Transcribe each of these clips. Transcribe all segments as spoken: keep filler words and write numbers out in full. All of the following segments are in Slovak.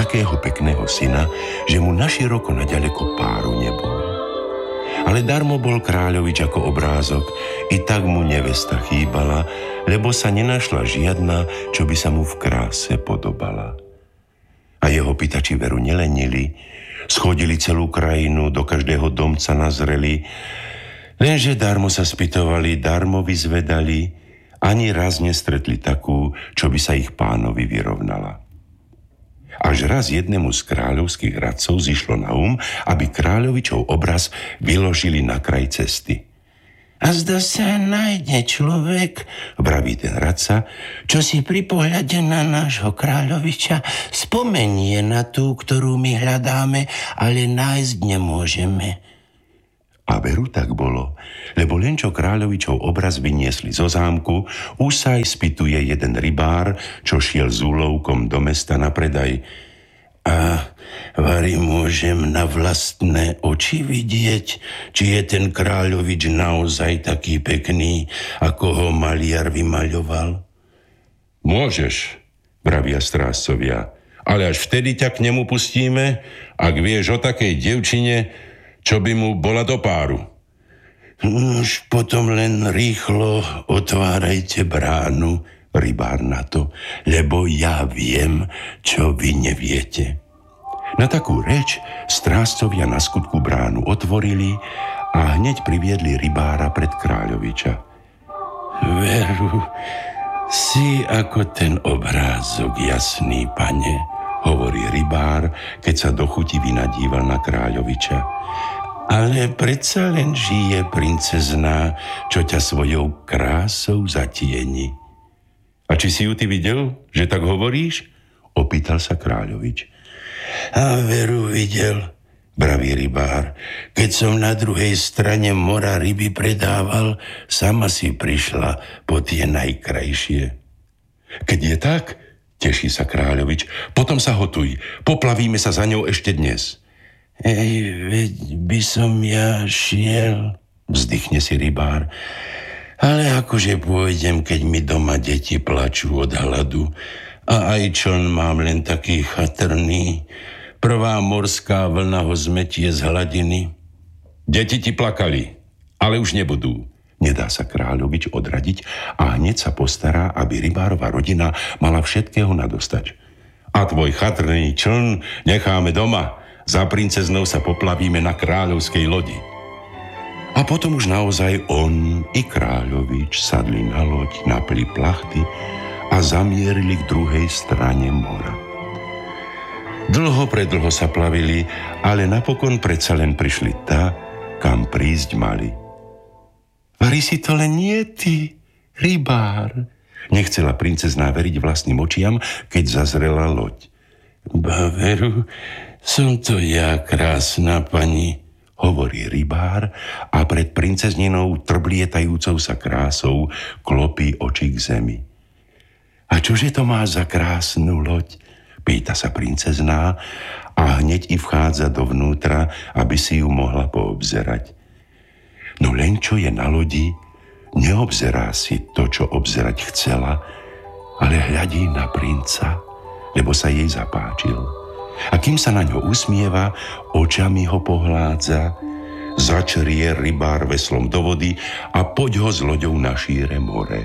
takého pekného syna, že mu naširoko naďaleko páru nebolo. Ale darmo bol kráľovič ako obrázok, i tak mu nevesta chýbala, lebo sa nenašla žiadna, čo by sa mu v kráse podobala. A jeho pýtači veru nelenili, schodili celú krajinu, do každého domca nazreli, lenže darmo sa spytovali, darmo vyzvedali, ani raz nestretli takú, čo by sa ich pánovi vyrovnala. Až raz jednému z kráľovských radcov zišlo na um, aby kráľovičov obraz vyložili na kraj cesty. A zda sa nájde človek, vraví ten radca, čo si pri pohľade na nášho kráľoviča spomenie na tú, ktorú my hľadáme, ale nájsť nemôžeme. A veru tak bolo, lebo len čo kráľovičov obraz vyniesli zo zámku, už sa aj spýtuje jeden rybár, čo šiel s úlovkom do mesta na predaj. A vari môžem na vlastné oči vidieť, či je ten kráľovič naozaj taký pekný, ako ho maliar vymaľoval? Môžeš, vravia strážcovia, ale až vtedy ťa k nemu pustíme, ak vieš o takej dievčine, čo by mu bola do páru. Už potom len rýchlo otvárajte bránu, rybár na to, lebo ja viem, čo vy neviete. Na takú reč strážcovia na skutku bránu otvorili a hneď priviedli rybára pred kráľoviča. Veru, si ako ten obrázok jasný, pane, hovorí rybár, keď sa do chuti vynadíval na kráľoviča. Ale predsa len žije princezná, čo ťa svojou krásou zatieni. A či si ju ty videl, že tak hovoríš? Opýtal sa kráľovič. A veru videl, vraví rybár. Keď som na druhej strane mora ryby predával, sama si prišla po tie najkrajšie. Keď je tak, teší sa kráľovič, potom sa hotuj, poplavíme sa za ňou ešte dnes. Ej, veď by som ja šiel, vzdychne si rybár. Ale akože pôjdem, keď mi doma deti plačú od hladu a aj čln mám len taký chatrný. Prvá morská vlna ho zmetie z hladiny. Deti ti plakali, ale už nebudú. Nedá sa kráľovič odradiť a hneď sa postará, aby rybárova rodina mala všetkého nadostač. A tvoj chatrný čln necháme doma. Za princeznou sa poplavíme na kráľovskej lodi. A potom už naozaj on i kráľovič sadli na loď, napili plachty a zamierili k druhej strane mora. Dlho predlho sa plavili, ale napokon predsa len prišli tá, kam prísť mali. Vari si to len nie ty, rybár, nechcela princezná veriť vlastným očiam, keď zazrela loď. Ba veru, som to ja, krásna pani, hovorí rybár a pred princezninou trblietajúcou sa krásou klopí oči k zemi. A čože to má za krásnu loď? Pýta sa princezná a hneď i vchádza dovnútra, aby si ju mohla poobzerať. No len čo je na lodi, neobzerá si to, čo obzerať chcela, ale hľadí na princa, lebo sa jej zapáčil. A kým sa na ňo usmieva, očami ho pohládza, začrie rybár veslom do vody a poď ho s loďou na šíre more.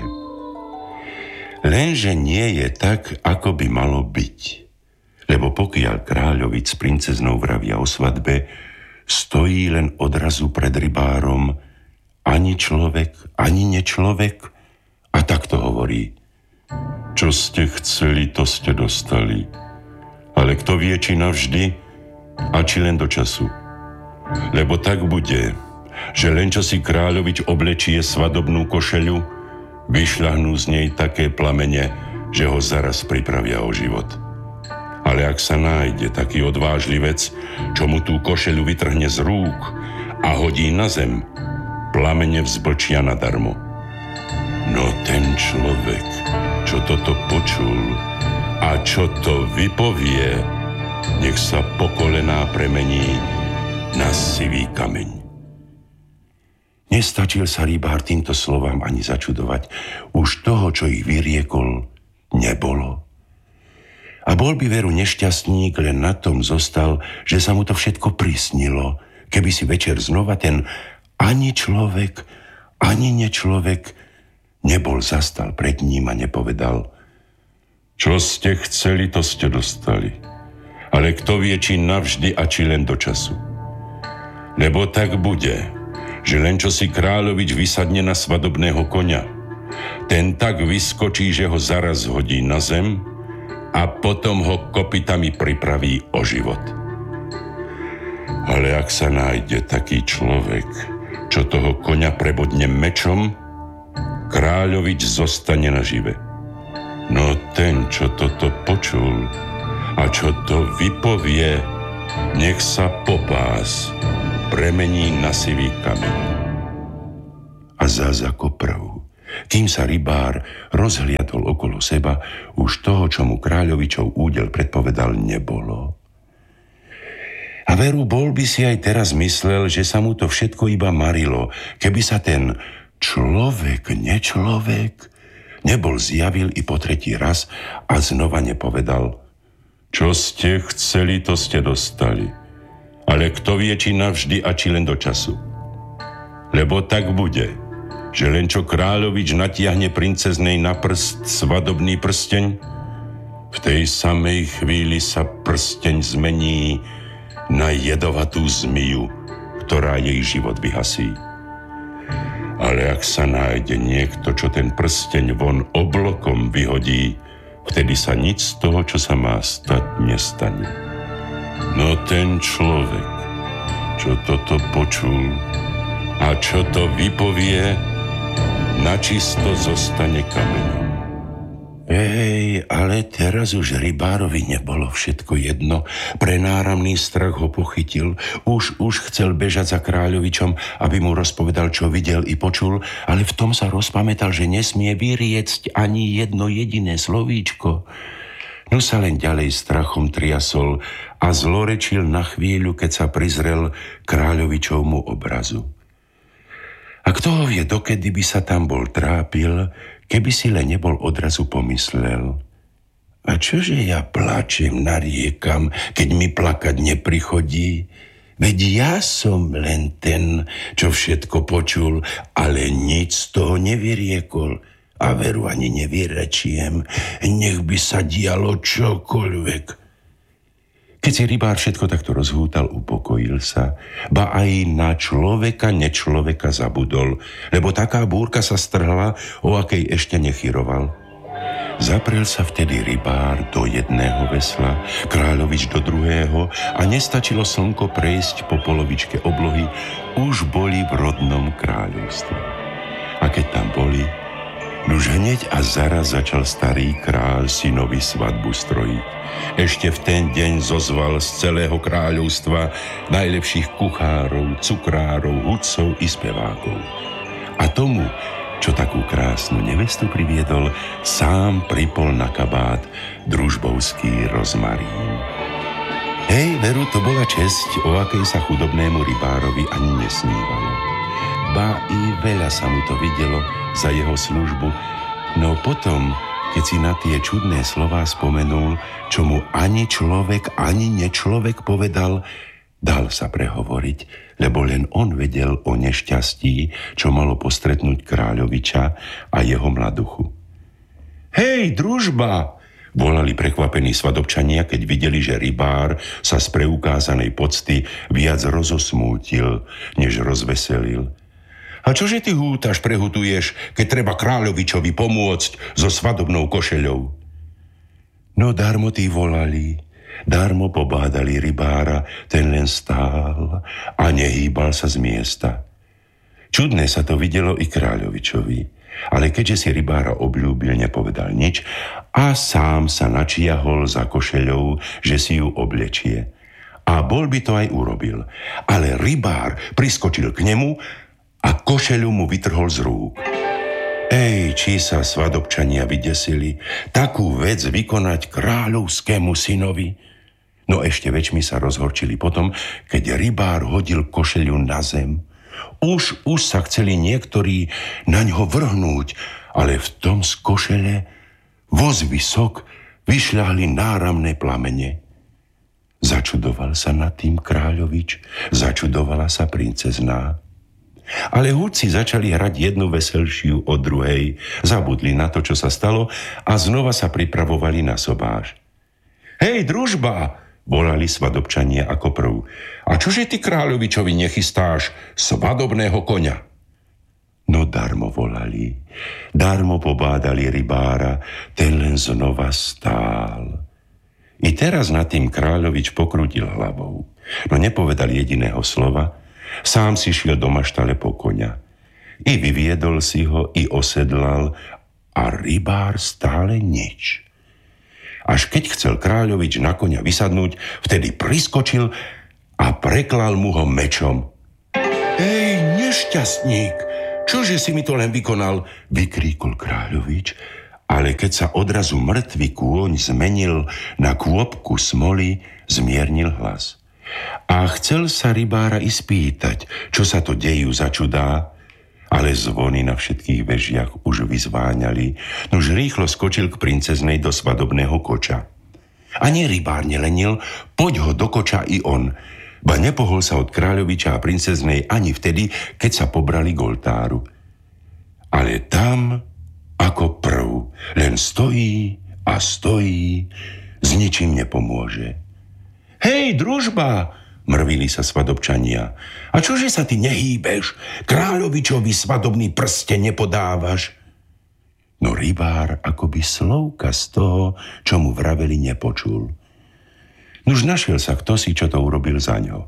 Lenže nie je tak, ako by malo byť. Lebo pokiaľ kráľovič s princeznou vravia o svadbe, stojí len odrazu pred rybárom ani človek, ani nečlovek a takto hovorí. Čo ste chceli, to ste dostali. Ale kto vie, či navždy a či len do času. Lebo tak bude, že len čo si kráľovič oblečie svadobnú košeľu, vyšľahnú z nej také plamene, že ho zaraz pripravia o život. Ale ak sa nájde taký odvážlivec, čo mu tú košeľu vytrhne z rúk a hodí na zem, plamene vzblčia nadarmo. No ten človek, čo toto počul a čo to vypovie, nech sa po kolená premení na sivý kameň. Nestačil sa rybár týmto slovám ani začudovať. Už toho, čo ich vyriekol, nebolo. A Bol by veru nešťastník, len na tom zostal, že sa mu to všetko prisnilo. Keby si večer znova ten ani človek, ani nečlovek nebol zastal pred ním a nepovedal: čo ste chceli, to ste dostali. Ale kto vie, či navždy a či len do času. Lebo tak bude, že len čo si kráľovič vysadne na svadobného koňa, ten tak vyskočí, že ho zaraz hodí na zem a potom ho kopytami pripraví o život. Ale ak sa nájde taký človek, čo toho koňa prebodne mečom, kráľovič zostane nažive. No ten, čo toto počul a čo to vypovie, nech sa popás premení na sivý kameň. A zás ako prv, kým sa rybár rozhliadol okolo seba, už toho, čo mu kráľovičov údel predpovedal, nebolo. A veru, bol by si aj teraz myslel, že sa mu to všetko iba marilo, keby sa ten človek, nečlovek nebol zjavil i po tretí raz a znova nepovedal: čo ste chceli, to ste dostali. Ale kto vie, či navždy a či len do času. Lebo tak bude, že len čo kráľovič natiahne princeznej na prst svadobný prsteň, v tej samej chvíli sa prsteň zmení na jedovatú zmiju, ktorá jej život vyhasí. Ale ak sa nájde niekto, čo ten prsteň von oblokom vyhodí, vtedy sa nič z toho, čo sa má stať, nestane. No ten človek, čo toto počul a čo to vypovie, načisto zostane kameňom. Ej, ale teraz už rybárovi nebolo všetko jedno. Prenáramný strach ho pochytil. Už, už chcel bežať za kráľovičom, aby mu rozpovedal, čo videl i počul, ale v tom sa rozpamätal, že nesmie vyriecť ani jedno jediné slovíčko. No sa len ďalej strachom triasol a zlorečil na chvíľu, keď sa prizrel kráľovičovmu obrazu. A kto ho vie, dokedy by sa tam bol trápil, keby si len nebol odrazu pomyslel: a čože ja plačem, nariekam, keď mi plakať neprichodí? Veď ja som len ten, čo všetko počul, ale nič z toho nevyriekol. A veru ani nevyrečiem, nech by sa dialo čokoľvek. Keď si rybár všetko takto rozhútal, upokojil sa, ba aj na človeka, nečloveka zabudol, lebo taká búrka sa strhla, o akej ešte nechyroval. Zaprel sa vtedy rybár do jedného vesla, kráľovič do druhého a nestačilo slnko prejsť po polovičke oblohy, už boli v rodnom kráľovstve. A keď tam boli, už hneď a zaraz začal starý kráľ synovi svadbu strojiť. Ešte v ten deň zozval z celého kráľovstva najlepších kuchárov, cukrárov, hudcov i spevákov. A tomu, čo takú krásnu nevestu priviedol, sám pripol na kabát družbovský rozmarín. Hej, veru, to bola česť, o akej sa chudobnému rybárovi ani nesnívalo. Ba i veľa sa mu to videlo za jeho službu, no potom, keď si na tie čudné slová spomenul, čo mu ani človek, ani nečlovek povedal, dal sa prehovoriť, lebo len on vedel o nešťastí, čo malo postretnúť kráľoviča a jeho mladuchu. Hej, družba! Volali prekvapení svadobčania, keď videli, že rybár sa z preukázanej pocty viac rozosmútil, než rozveselil. A čože ty hútaš, prehutuješ, keď treba kráľovičovi pomôcť so svadobnou košeľou? No darmo tí volali, darmo pobádali rybára, ten len stál a nehýbal sa z miesta. Čudné sa to videlo i kráľovičovi, ale keďže si rybára obľúbil, nepovedal nič a sám sa načiahol za košeľou, že si ju oblečie. A bol by to aj urobil, ale rybár priskočil k nemu a košeľu mu vytrhol z rúk. Ej, či sa svadobčania vydesili takú vec vykonať kráľovskému synovi? No ešte väčšmi sa rozhorčili potom, keď rybár hodil košeľu na zem. Už, už sa chceli niektorí na ňo vrhnúť, ale v tom z košele voz vysok vyšľahli náramné plamene. Začudoval sa nad tým kráľovič, začudovala sa princezná. Ale húdci začali hrať jednu veselšiu od druhej, zabudli na to, čo sa stalo a znova sa pripravovali na sobáš. Hej, družba, volali svadobčania ako prv. A čože ty kráľovičovi nechystáš svadobného koňa? No darmo volali, darmo pobádali rybára, ten len znova stál. I teraz nad tým kráľovič pokrútil hlavou, no nepovedal jediného slova, sám si šiel do maštale po koňa. I vyviedol si ho, i osedlal, a rybár stále nič. Až keď chcel kráľovič na koňa vysadnúť, vtedy priskočil a preklal mu ho mečom. Ej, nešťastník, čože si mi to len vykonal? Vykríkol kráľovič, ale keď sa odrazu mŕtvy kôň zmenil na kôpku smoly, zmiernil hlas. A chcel sa rybára i spýtať, čo sa to dejú za čudá, ale zvony na všetkých vežiach už vyzváňali, nož rýchlo skočil k princeznej do svadobného koča. Ani rybár nelenil, poď ho do koča i on, ba nepohol sa od kráľoviča a princeznej ani vtedy, keď sa pobrali k oltáru. Ale tam ako prv, len stojí a stojí, s ničím nepomôže. Hej, družba, mrvili sa svadobčania. A čože sa ty nehýbeš? Kráľovičovi svadobný prsteň nepodávaš? No rybár akoby slovka z toho, čo mu vraveli, nepočul. Nuž našiel sa kto si, čo to urobil za ňo.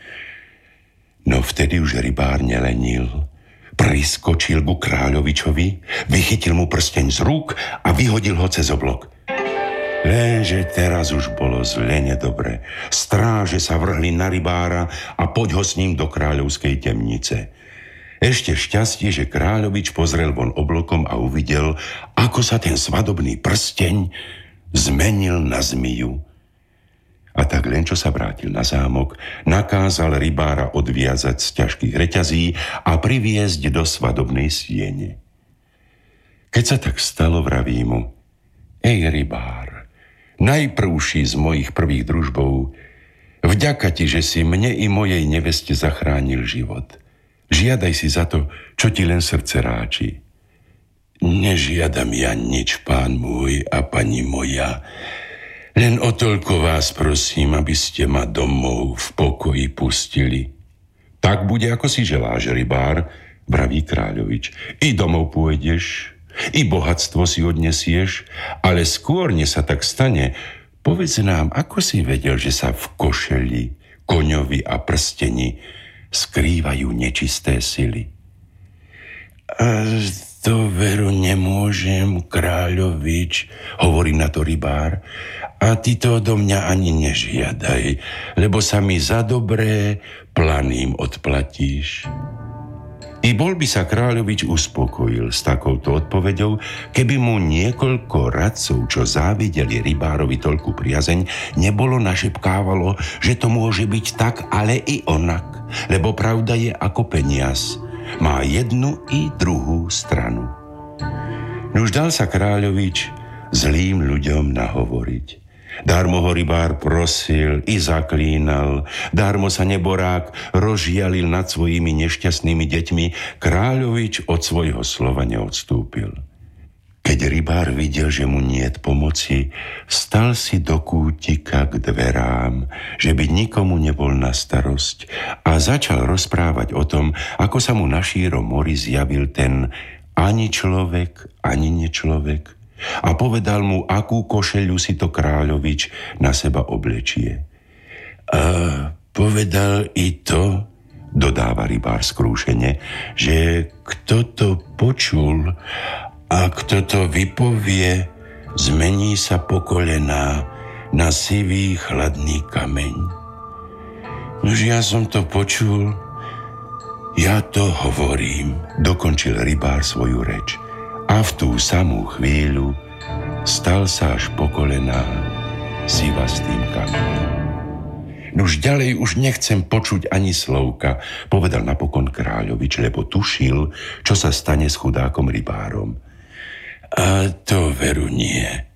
No vtedy už rybár nelenil. Priskočil ku kráľovičovi, vychytil mu prsteň z rúk a vyhodil ho cez oblok. Lenže teraz už bolo zle nedobre. Stráže sa vrhli na rybára a poď ho s ním do kráľovskej temnice. Ešte šťastie, že kráľovič pozrel von oblokom a uvidel, ako sa ten svadobný prsteň zmenil na zmiju. A tak len čo sa vrátil na zámok, nakázal rybára odviazať z ťažkých reťazí a priviesť do svadobnej siene. Keď sa tak stalo, vraví mu: Ej rybár, najprvší z mojich prvých družbov, vďaka ti, že si mne i mojej neveste zachránil život. Žiadaj si za to, čo ti len srdce ráči. Nežiadam ja nič, pán môj a pani moja, len o toľko vás prosím, aby ste ma domov v pokoji pustili. Tak bude, ako si želáš, rybár, vraví kráľovič. I domov pôjdeš, i bohatstvo si odnesieš, ale skôr, než sa tak stane, povedz nám, ako si vedel, že sa v košeli, koňovi a prsteni skrývajú nečisté sily. A to veru nemôžem, kráľovič, hovorí na to rybár, a ty to odo mňa ani nežiadaj, lebo sa mi za dobré planým odplatíš. I bol by sa kráľovič uspokojil s takouto odpoveďou, keby mu niekoľko radcov, čo závideli rybárovi toľku priazeň, nebolo našepkávalo, že to môže byť tak, ale i onak, lebo pravda je ako peniaz, má jednu i druhú stranu. Nuž dal sa kráľovič zlým ľuďom nahovoriť. Darmo ho rybár prosil i zaklínal, darmo sa neborák rozžialil nad svojimi nešťastnými deťmi, kráľovič od svojho slova neodstúpil. Keď rybár videl, že mu niet pomoci, stal si do kútika k dverám, že by nikomu nebol na starosť, a začal rozprávať o tom, ako sa mu na šírom mori zjavil ten ani človek, ani nečlovek, a povedal mu, akú košeľu si to kráľovič na seba oblečie. A povedal i to, dodáva rybár skrúšene, že kto to počul a kto to vypovie, zmení sa po kolená na sivý chladný kameň. Nož ja som to počul, ja to hovorím, dokončil rybár svoju reč. A v tú samú chvíľu stal sa až po kolená sivastým kameňom. Nuž ďalej už nechcem počuť ani slovka, povedal napokon kráľovič, lebo tušil, čo sa stane s chudákom rybárom. A to veru nie,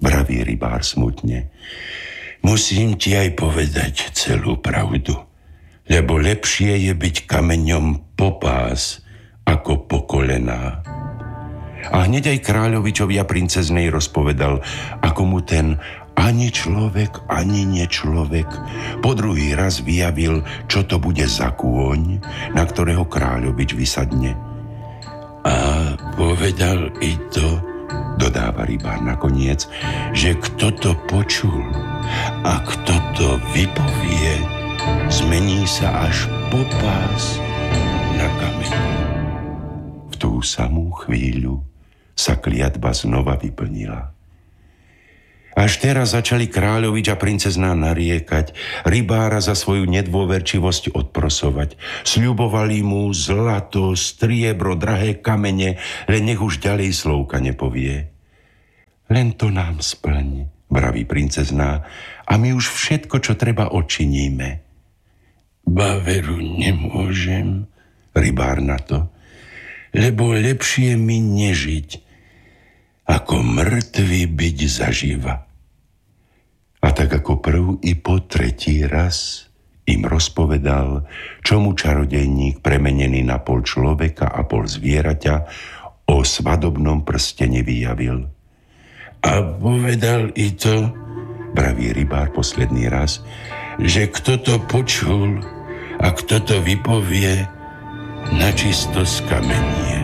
vraví rybár smutne. Musím ti aj povedať celú pravdu, lebo lepšie je byť kameňom po pás, ako po kolená. A hneď aj kráľovičovi a princeznej rozpovedal, ako mu ten ani človek, ani nečlovek po druhý raz vyjavil, čo to bude za kôň, na ktorého kráľovič vysadne. A povedal i to, dodáva rybár nakoniec, že kto to počul a kto to vypovie, zmení sa až po pás na kameň. V tú samú chvíľu sa kliatba znova vyplnila. Až teraz začali kráľovič a princezná nariekať, rybára za svoju nedôverčivosť odprosovať. Sľubovali mu zlato, striebro, drahé kamene, len nech už ďalej slovka nepovie. Len to nám splň, vraví princezná, a my už všetko, čo treba, odčiníme. Ba veru nemôžem, rybár na to, lebo lepšie mi nežiť, ako mŕtvy byť zaživa. A tak ako prv i po tretí raz im rozpovedal, čo mu čarodejník premenený na pol človeka a pol zvieraťa o svadobnom prstene vyjavil. A povedal i to, vraví rybár posledný raz, že kto to počul a kto to vypovie, načisto skamenie.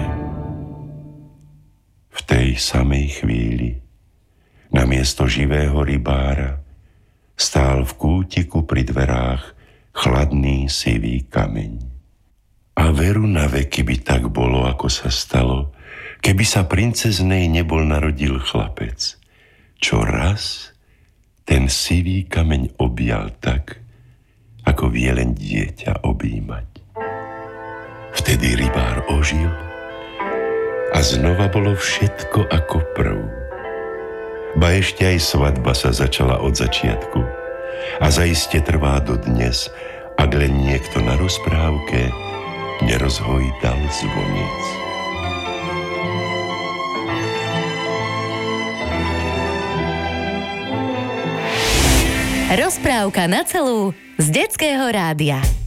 V tej samej chvíli namiesto živého rybára stál v kútiku pri dverách chladný sivý kameň. A veru na veky by tak bolo, ako sa stalo, keby sa princeznej nebol narodil chlapec, čo raz ten sivý kameň objal tak, ako vie len dieťa objímať. Vtedy rybár ožil a znova bolo všetko ako prv. Ba ešte aj svadba sa začala od začiatku a zaiste trvá dodnes, ak len niekto na rozprávke nerozhojdal zvonic. Rozprávka na celú z Detského rádia.